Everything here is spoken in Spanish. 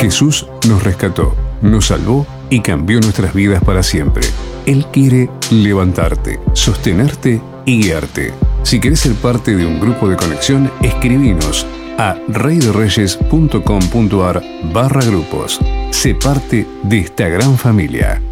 Jesús nos rescató, nos salvó y cambió nuestras vidas para siempre. Él quiere levantarte, sostenerte y guiarte. Si querés ser parte de un grupo de conexión, escribinos a reydereyes.com.ar/grupos. Sé parte de esta gran familia.